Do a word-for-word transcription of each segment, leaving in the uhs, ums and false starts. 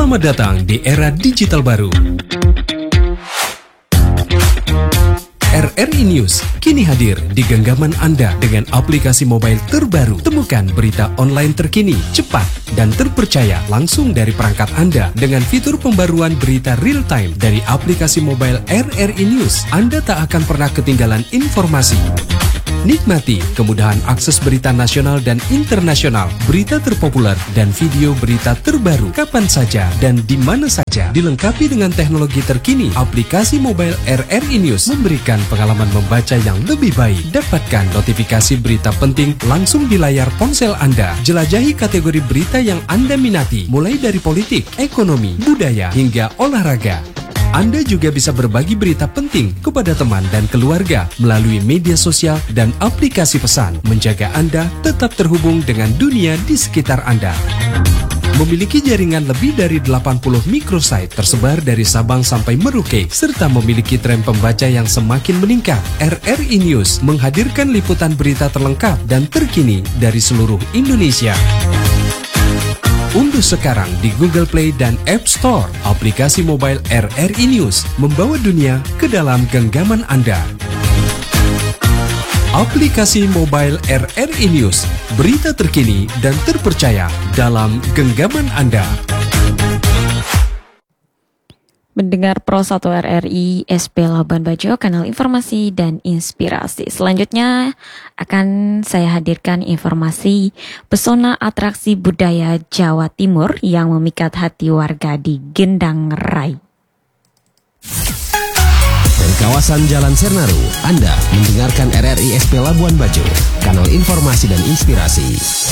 Selamat datang di era digital baru. R R I News kini hadir di genggaman Anda dengan aplikasi mobile terbaru. Temukan berita online terkini, cepat, dan terpercaya langsung dari perangkat Anda dengan fitur pembaruan berita real time dari aplikasi mobile R R I News. Anda tak akan pernah ketinggalan informasi. Nikmati kemudahan akses berita nasional dan internasional, berita terpopuler, dan video berita terbaru kapan saja dan di mana saja. Dilengkapi dengan teknologi terkini, aplikasi mobile R R I News memberikan pengalaman membaca yang lebih baik. Dapatkan notifikasi berita penting langsung di layar ponsel Anda. Jelajahi kategori berita yang Anda minati, mulai dari politik, ekonomi, budaya, hingga olahraga. Anda juga bisa berbagi berita penting kepada teman dan keluarga melalui media sosial dan aplikasi pesan, menjaga Anda tetap terhubung dengan dunia di sekitar Anda. Memiliki jaringan lebih dari delapan puluh microsite tersebar dari Sabang sampai Merauke, serta memiliki tren pembaca yang semakin meningkat. R R I News menghadirkan liputan berita terlengkap dan terkini dari seluruh Indonesia. Unduh sekarang di Google Play dan App Store aplikasi mobile R R I News, membawa dunia ke dalam genggaman Anda. Aplikasi mobile R R I News, berita terkini dan terpercaya dalam genggaman Anda. Mendengar Pro satu R R I S P Labuan Bajo, kanal informasi dan inspirasi. Selanjutnya akan saya hadirkan informasi pesona atraksi budaya Jawa Timur yang memikat hati warga di Gendang Rai. Dari kawasan Jalan Sernaru, Anda mendengarkan R R I S P Labuan Bajo, kanal informasi dan inspirasi.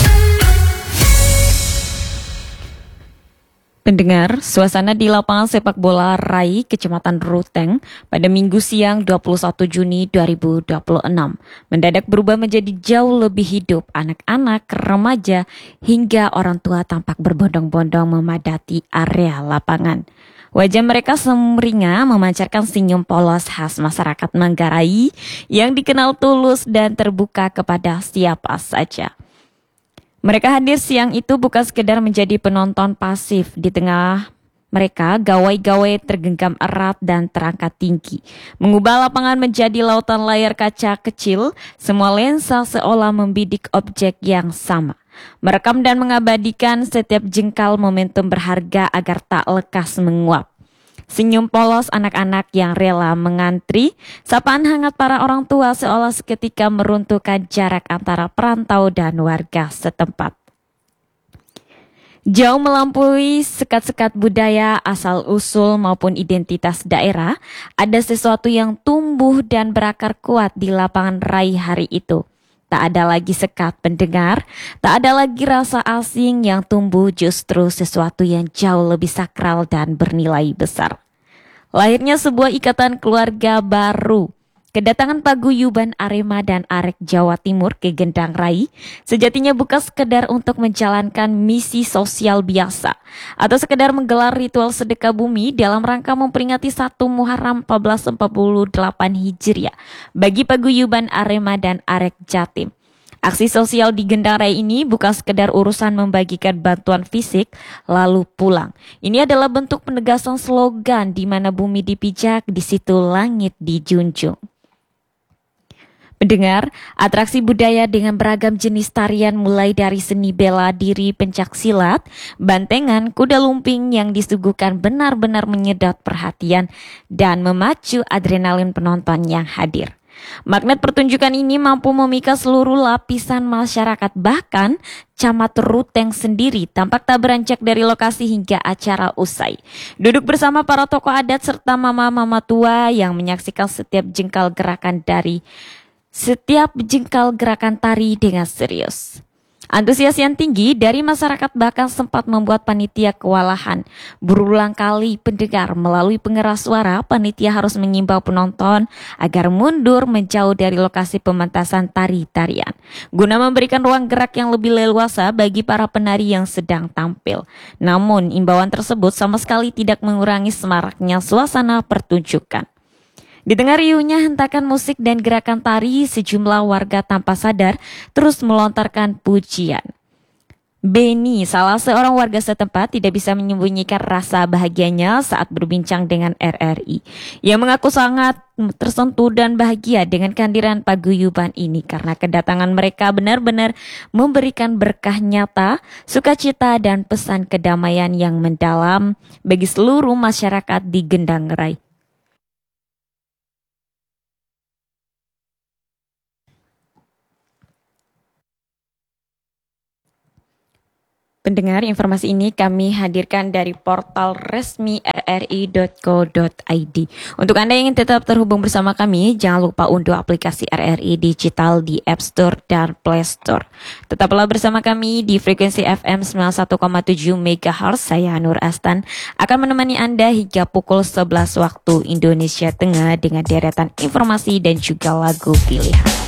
Pendengar, suasana di lapangan sepak bola Rai, Kecamatan Ruteng pada Minggu siang dua puluh satu Juni dua ribu dua puluh enam mendadak berubah menjadi jauh lebih hidup. Anak-anak, remaja, hingga orang tua tampak berbondong-bondong memadati area lapangan. Wajah mereka sumringah memancarkan senyum polos khas masyarakat Manggarai yang dikenal tulus dan terbuka kepada siapa saja. Mereka hadir siang itu bukan sekedar menjadi penonton pasif. Di tengah mereka, gawai-gawai tergenggam erat dan terangkat tinggi, mengubah lapangan menjadi lautan layar kaca kecil. Semua lensa seolah membidik objek yang sama, merekam dan mengabadikan setiap jengkal momentum berharga agar tak lekas menguap. Senyum polos anak-anak yang rela mengantri, sapaan hangat para orang tua seolah seketika meruntuhkan jarak antara perantau dan warga setempat. Jauh melampaui sekat-sekat budaya, asal-usul maupun identitas daerah, ada sesuatu yang tumbuh dan berakar kuat di lapangan Rai hari itu. Tak ada lagi sekat pendengar, tak ada lagi rasa asing, yang tumbuh justru sesuatu yang jauh lebih sakral dan bernilai besar. Lahirnya sebuah ikatan keluarga baru. Kedatangan paguyuban Arema dan Arek Jawa Timur ke Gendang Rai sejatinya bukan sekedar untuk menjalankan misi sosial biasa atau sekedar menggelar ritual sedekah bumi dalam rangka memperingati satu Muharram seribu empat ratus empat puluh delapan Hijriah bagi paguyuban Arema dan Arek Jatim. Aksi sosial di Gendang Rai ini bukan sekedar urusan membagikan bantuan fisik lalu pulang. Ini adalah bentuk penegasan slogan di mana bumi dipijak, di situ langit dijunjung. Pendengar, atraksi budaya dengan beragam jenis tarian mulai dari seni bela diri, pencak silat, bantengan, kuda lumping yang disuguhkan benar-benar menyedot perhatian dan memacu adrenalin penonton yang hadir. Magnet pertunjukan ini mampu memikat seluruh lapisan masyarakat, bahkan Camat Ruteng sendiri tampak tak beranjak dari lokasi hingga acara usai. Duduk bersama para tokoh adat serta mama-mama tua yang menyaksikan setiap jengkal gerakan dari setiap jengkal gerakan tari dengan serius. Antusias yang tinggi dari masyarakat bahkan sempat membuat panitia kewalahan. Berulang kali pendengar melalui pengeras suara, panitia harus mengimbau penonton agar mundur menjauh dari lokasi pementasan tari-tarian, guna memberikan ruang gerak yang lebih leluasa bagi para penari yang sedang tampil. Namun, imbauan tersebut sama sekali tidak mengurangi semaraknya suasana pertunjukan. Di tengah riuhnya hentakan musik dan gerakan tari, sejumlah warga tanpa sadar terus melontarkan pujian. Beni, salah seorang warga setempat, tidak bisa menyembunyikan rasa bahagianya saat berbincang dengan R R I. Ia mengaku sangat tersentuh dan bahagia dengan kehadiran paguyuban ini karena kedatangan mereka benar-benar memberikan berkah nyata, sukacita dan pesan kedamaian yang mendalam bagi seluruh masyarakat di Gendang Rai. Pendengar, informasi ini kami hadirkan dari portal resmi r r i dot co dot i d. Untuk Anda yang ingin tetap terhubung bersama kami, jangan lupa unduh aplikasi R R I Digital di App Store dan Play Store. Tetaplah bersama kami di frekuensi F M sembilan puluh satu koma tujuh megahertz. Saya Nur Astan akan menemani Anda hingga pukul sebelas waktu Indonesia Tengah dengan deretan informasi dan juga lagu pilihan.